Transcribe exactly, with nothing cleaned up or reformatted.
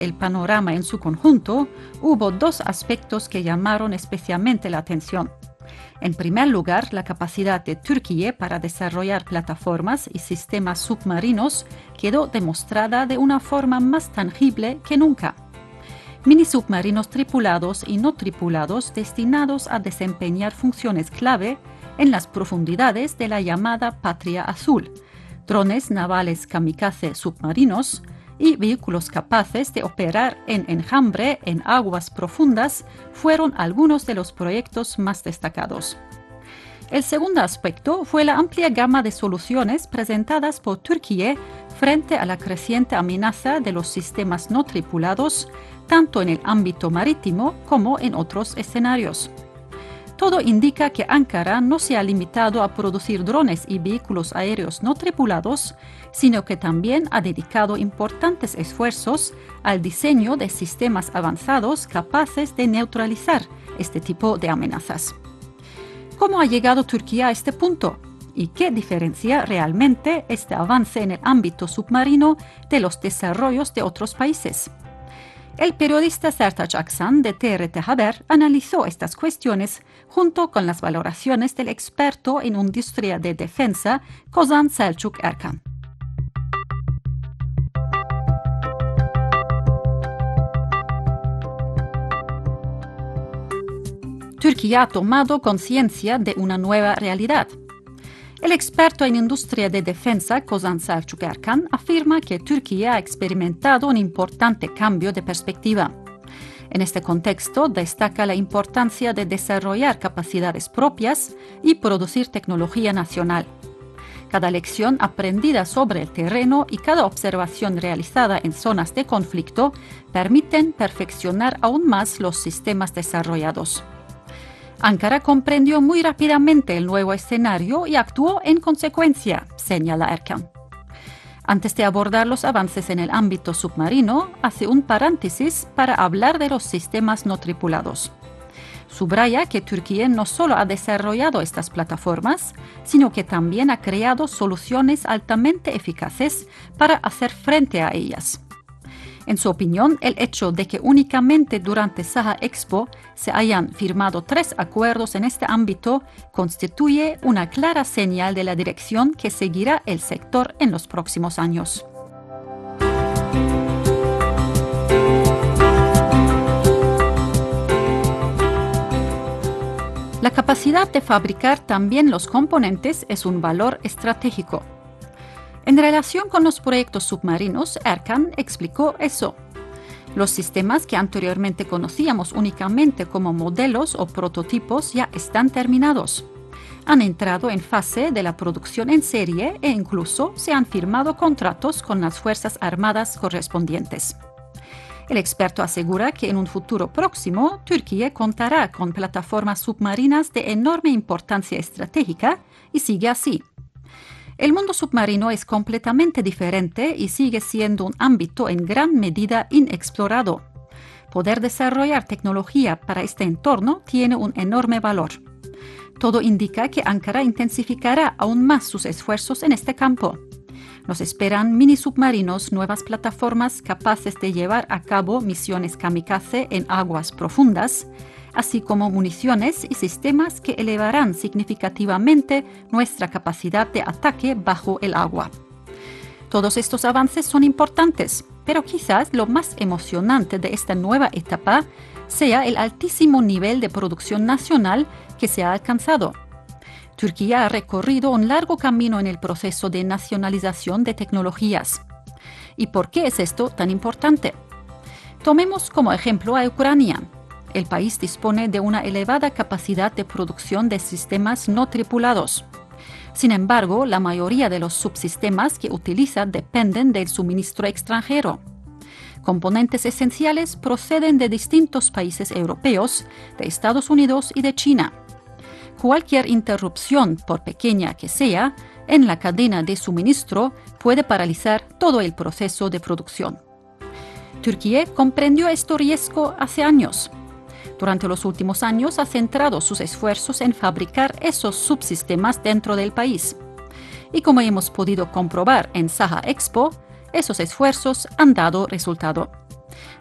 el panorama en su conjunto, hubo dos aspectos que llamaron especialmente la atención. En primer lugar, la capacidad de Turquía para desarrollar plataformas y sistemas submarinos quedó demostrada de una forma más tangible que nunca. Mini submarinos tripulados y no tripulados destinados a desempeñar funciones clave en las profundidades de la llamada Patria Azul, drones navales kamikaze submarinos y vehículos capaces de operar en enjambre en aguas profundas fueron algunos de los proyectos más destacados. El segundo aspecto fue la amplia gama de soluciones presentadas por Turquía frente a la creciente amenaza de los sistemas no tripulados, tanto en el ámbito marítimo como en otros escenarios. Todo indica que Ankara no se ha limitado a producir drones y vehículos aéreos no tripulados, sino que también ha dedicado importantes esfuerzos al diseño de sistemas avanzados capaces de neutralizar este tipo de amenazas. ¿Cómo ha llegado Turquía a este punto? ¿Y qué diferencia realmente este avance en el ámbito submarino de los desarrollos de otros países? El periodista Sertaç Aksan de T R T Haber analizó estas cuestiones junto con las valoraciones del experto en industria de defensa Kozan Selçuk Erkan. Turquía ha tomado conciencia de una nueva realidad. El experto en industria de defensa, Kozan Selçuk Erkan, afirma que Turquía ha experimentado un importante cambio de perspectiva. En este contexto, destaca la importancia de desarrollar capacidades propias y producir tecnología nacional. Cada lección aprendida sobre el terreno y cada observación realizada en zonas de conflicto permiten perfeccionar aún más los sistemas desarrollados. Ankara comprendió muy rápidamente el nuevo escenario y actuó en consecuencia, señala Erkan. Antes de abordar los avances en el ámbito submarino, hace un paréntesis para hablar de los sistemas no tripulados. Subraya que Turquía no solo ha desarrollado estas plataformas, sino que también ha creado soluciones altamente eficaces para hacer frente a ellas. En su opinión, el hecho de que únicamente durante Saha Expo se hayan firmado tres acuerdos en este ámbito constituye una clara señal de la dirección que seguirá el sector en los próximos años. La capacidad de fabricar también los componentes es un valor estratégico. En relación con los proyectos submarinos, Erkan explicó eso. Los sistemas que anteriormente conocíamos únicamente como modelos o prototipos ya están terminados. Han entrado en fase de la producción en serie e incluso se han firmado contratos con las Fuerzas Armadas correspondientes. El experto asegura que en un futuro próximo, Turquía contará con plataformas submarinas de enorme importancia estratégica y sigue así. El mundo submarino es completamente diferente y sigue siendo un ámbito en gran medida inexplorado. Poder desarrollar tecnología para este entorno tiene un enorme valor. Todo indica que Ankara intensificará aún más sus esfuerzos en este campo. Nos esperan mini submarinos, nuevas plataformas capaces de llevar a cabo misiones kamikaze en aguas profundas, así como municiones y sistemas que elevarán significativamente nuestra capacidad de ataque bajo el agua. Todos estos avances son importantes, pero quizás lo más emocionante de esta nueva etapa sea el altísimo nivel de producción nacional que se ha alcanzado. Turquía ha recorrido un largo camino en el proceso de nacionalización de tecnologías. ¿Y por qué es esto tan importante? Tomemos como ejemplo a Ucrania. El país dispone de una elevada capacidad de producción de sistemas no tripulados. Sin embargo, la mayoría de los subsistemas que utiliza dependen del suministro extranjero. Componentes esenciales proceden de distintos países europeos, de Estados Unidos y de China. Cualquier interrupción, por pequeña que sea, en la cadena de suministro puede paralizar todo el proceso de producción. Turquía comprendió este riesgo hace años. Durante los últimos años ha centrado sus esfuerzos en fabricar esos subsistemas dentro del país. Y como hemos podido comprobar en Saha Expo, esos esfuerzos han dado resultado.